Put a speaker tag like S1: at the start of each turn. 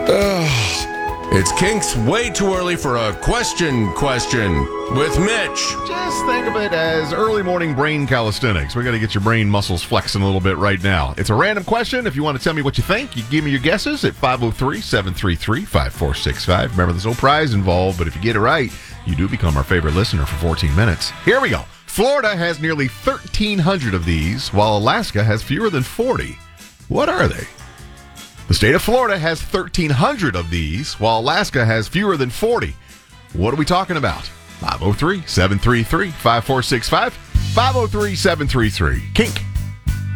S1: It's Kink's way too early for a question with Mitch.
S2: Just think of it as early morning brain calisthenics. We got to get your brain muscles flexing a little bit right now. It's a random question. If you want to tell me what you think, you give me your guesses at 503-733-5465. Remember, there's no prize involved, but if you get it right, you do become our favorite listener for 14 minutes. Here we go. Florida has nearly 1,300 of these, while Alaska has fewer than 40. What are they? The state of Florida has 1,300 of these, while Alaska has fewer than 40. What are we talking about? 503-733-5465. 503-733-KINK.